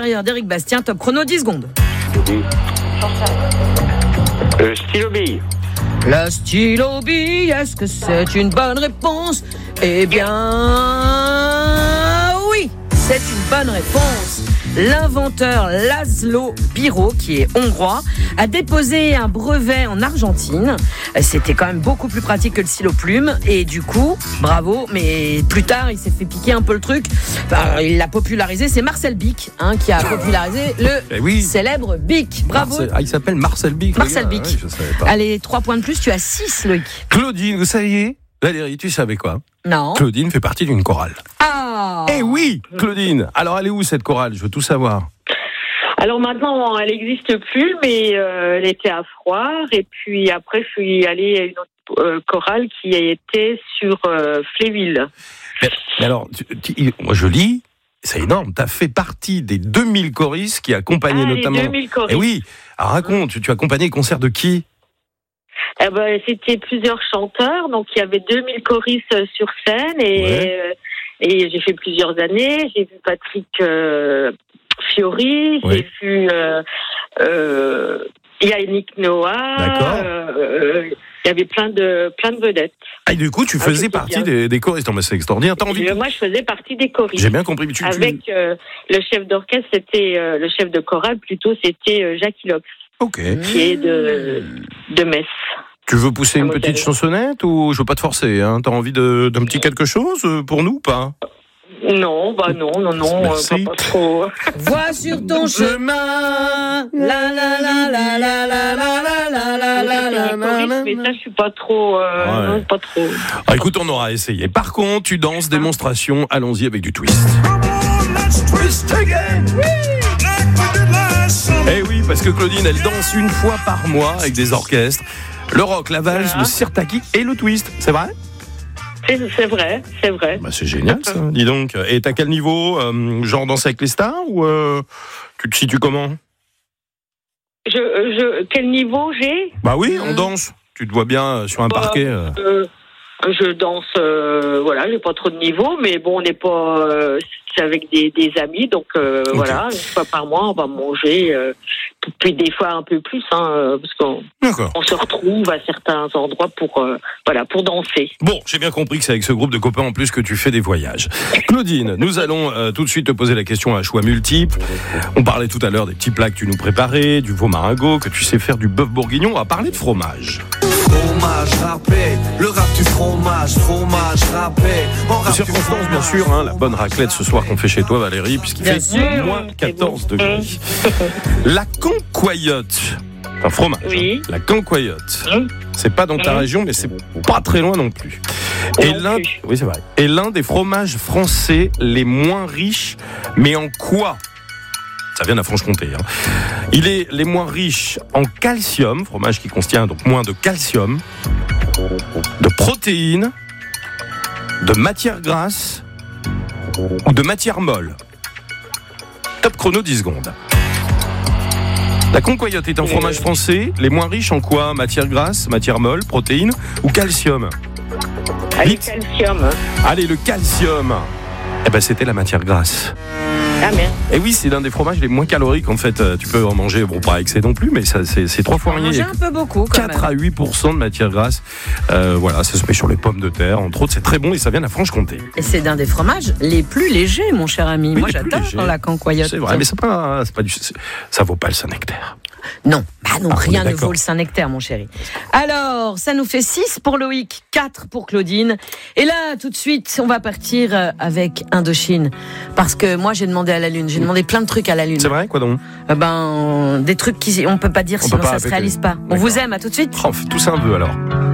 intérieur d'Éric Bastien. Top chrono, 10 secondes. Stylo bille. Le stylo bille, est-ce que c'est une bonne réponse? Eh bien, oui, c'est une bonne réponse. L'inventeur Laszlo Biro, qui est hongrois, a déposé un brevet en Argentine. C'était quand même beaucoup plus pratique que le stylo plume. Et du coup, bravo, mais plus tard, il s'est fait piquer un peu le truc. Enfin, il l'a popularisé. C'est Marcel Bic qui a popularisé le célèbre Bic. Bravo. Il s'appelle Marcel Bic. Marcel Bic. Ouais, je savais pas. Allez, 3 points de plus, tu as 6, Loïc. Claudine, vous saviez? Valérie, tu savais quoi? Non. Claudine fait partie d'une chorale. Ah. Eh oui, Claudine. Alors, elle est où cette chorale? Je veux tout savoir. Alors maintenant, elle n'existe plus, mais elle était à Froire. Et puis après, je suis allée à une autre chorale qui était sur Fléville. Mais alors, moi je lis, c'est énorme. Tu as fait partie des 2000 choristes qui accompagnaient notamment. Les 2000 choristes. Eh oui. Alors raconte, tu as accompagné les concerts de qui? Eh ben, c'était plusieurs chanteurs, donc il y avait 2000 choristes sur scène et j'ai fait plusieurs années. J'ai vu Patrick Fiori, j'ai vu Yannick Noah. D'accord. Il y avait plein de vedettes. Ah, et du coup, tu faisais partie des choristes. Mais c'est extraordinaire. T'as envie Moi, je faisais partie des choristes. J'ai bien compris. Avec le chef d'orchestre, c'était le chef de chorale, plutôt, c'était Jacques Hilox. Ok. Qui est de Metz. Tu veux pousser une petite chansonnette ou je veux pas te forcer, hein? T'as envie d'un petit quelque chose pour nous ou pas? Non, pas trop. Vois sur ton chemin, la la la la la la la la la la. Mais ça, je suis pas trop, pas trop. Ah, écoute, on aura essayé. Par contre, tu danses démonstration. Allons-y avec du twist. Twist again. Eh oui, parce que Claudine, elle danse une fois par mois avec des orchestres. Le rock, la valse, le sirtaki et le twist. C'est vrai? C'est vrai. Bah, c'est génial, ça. Dis donc. Et t'as quel niveau? Genre danser avec les stars ou tu te situes comment? Quel niveau j'ai? Bah oui, on danse. Tu te vois bien sur un parquet. Je danse, j'ai pas trop de niveau, mais bon, on n'est pas... c'est avec des amis, donc voilà, une fois par mois, on va manger, puis des fois un peu plus, parce qu'on se retrouve à certains endroits pour danser. Bon, j'ai bien compris que c'est avec ce groupe de copains en plus que tu fais des voyages. Claudine, nous allons tout de suite te poser la question à choix multiples. On parlait tout à l'heure des petits plats que tu nous préparais, du veau maringot, que tu sais faire du bœuf bourguignon. On va parler de fromage. Fromage râpé, le rap du fromage râpé. De circonstance, bien sûr, la bonne raclette ce soir qu'on fait chez toi, Valérie, puisqu'il fait moins 14 degrés. La cancoyote, un fromage. Oui. La cancoyote. C'est pas dans ta région, mais c'est pas très loin non plus. Oui, c'est vrai. Et l'un des fromages français les moins riches, mais en quoi? Ça vient de la Franche-Comté. Il est les moins riches en calcium, fromage qui contient donc moins de calcium, de protéines, de matières grasses ou de matières molles. Top chrono, 10 secondes. La cancoyote est un fromage français, les moins riches en quoi? Matières grasses, matières molles, protéines ou calcium? Le calcium. Allez, le calcium. Eh ben, c'était la matière grasse. Ah merde. Et oui, c'est l'un des fromages les moins caloriques en fait. Tu peux en manger, pas excès non plus, mais ça, c'est 3 fois rien. Manger un peu beaucoup quand 4 à 8% de matière grasse. Ça se met sur les pommes de terre, entre autres. C'est très bon et ça vient de la Franche-Comté. Et c'est l'un des fromages les plus légers, mon cher ami. Oui, moi, j'adore la cancoyote. C'est vrai, mais c'est pas ça vaut pas le Saint-Nectaire. Non, rien ne vaut le Saint-Nectaire, mon chéri. Alors, ça nous fait 6 pour Loïc, 4 pour Claudine. Et là, tout de suite, on va partir avec Indochine. Parce que moi, j'ai demandé à la Lune. J'ai demandé plein de trucs à la Lune. C'est vrai, quoi donc? Des trucs qu'on peut pas dire, sinon ça se réalise pas. On vous aime, à tout de suite. On fait tous un vœu alors.